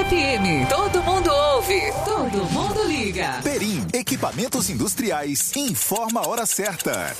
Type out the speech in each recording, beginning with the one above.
FM. Todo mundo ouve, todo mundo liga. Perim, equipamentos industriais, informa a hora certa.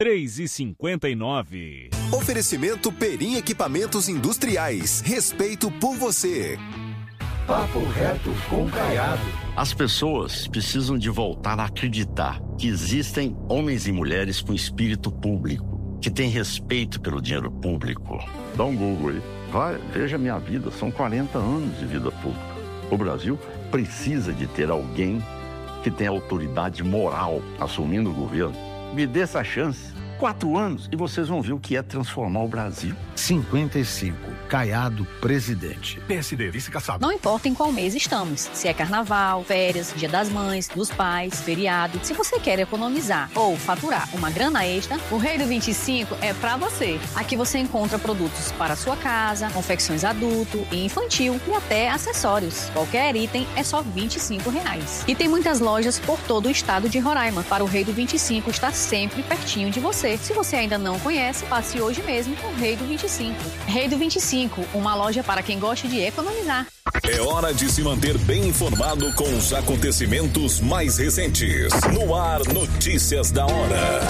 3h59. Oferecimento Perim Equipamentos Industriais. Respeito por você. Papo reto com Caiado. As pessoas precisam de voltar a acreditar que existem homens e mulheres com espírito público, que têm respeito pelo dinheiro público. Dá um Google aí. Vai, veja a minha vida. São 40 anos de vida pública. O Brasil precisa de ter alguém que tenha autoridade moral assumindo o governo. Me dê essa chance. 4 anos e vocês vão ver o que é transformar o Brasil. 55. Caiado, presidente. PSD, vice-caçado. Não importa em qual mês estamos, se é carnaval, férias, dia das mães, dos pais, feriado. Se você quer economizar ou faturar uma grana extra, o Rei do 25 é pra você. Aqui você encontra produtos para sua casa, confecções adulto e infantil e até acessórios. Qualquer item é só R$25. E tem muitas lojas por todo o estado de Roraima. Para o Rei do 25 estar sempre pertinho de você. Se você ainda não conhece, passe hoje mesmo no Rei do 25. Rei do 25, uma loja para quem gosta de economizar. É hora de se manter bem informado com os acontecimentos mais recentes. No ar, notícias da hora.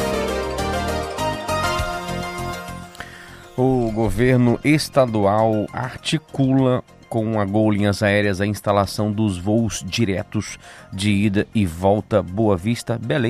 O governo estadual articula com a Gol Linhas Aéreas a instalação dos voos diretos de ida e volta Boa Vista, Belém